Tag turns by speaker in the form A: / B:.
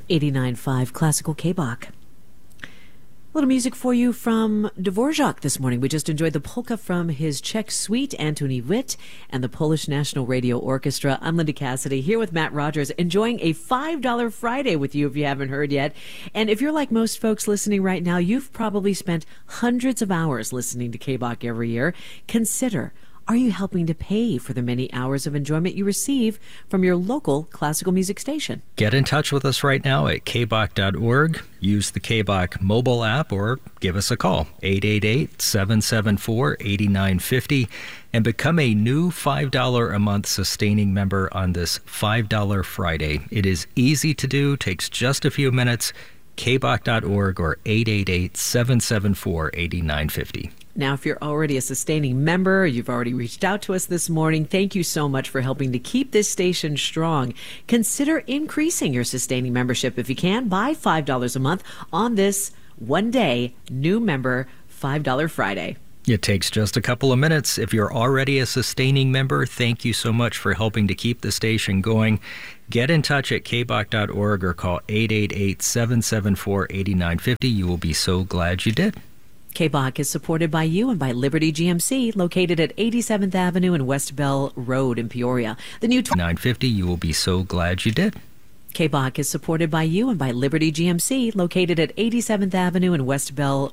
A: 89.5 Classical K-Bach. Little music for you from Dvorak this morning. We just enjoyed the polka from his Czech suite, Antony Witt, and the Polish National Radio Orchestra. I'm Linda Cassidy here with Matt Rogers, enjoying a $5 Friday with you if you haven't heard yet. And if you're like most folks listening right now, you've probably spent hundreds of hours listening to K-Bach every year. Consider, are you helping to pay for the many hours of enjoyment you receive from your local classical music station?
B: Get in touch with us right now at kbach.org. Use the K-Bach mobile app or give us a call, 888-774-8950, and become a new $5 a month sustaining member on this $5 Friday. It is easy to do, takes just a few minutes, kbach.org or 888-774-8950.
A: Now, if you're already a sustaining member, you've already reached out to us this morning, thank you so much for helping to keep this station strong. Consider increasing your sustaining membership if you can by $5 a month on this one-day new member $5 Friday.
B: It takes just a couple of minutes. If you're already a sustaining member, thank you so much for helping to keep the station going. Get in touch at kbach.org or call 888-774-8950. You will be so glad you did.
A: K-Bach is supported by you and by Liberty GMC, located at 87th Avenue and West Bell Road in Peoria. The new
B: 950, you will be so glad you did.
A: K-Bach is supported by you and by Liberty GMC, located at 87th Avenue and West Bell